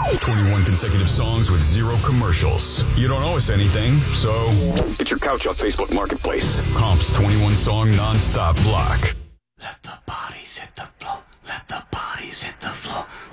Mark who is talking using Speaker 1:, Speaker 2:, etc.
Speaker 1: 21 consecutive songs with 0 commercials. You don't owe us anything, so get your couch off Facebook Marketplace. Comp's 21 song non-stop block.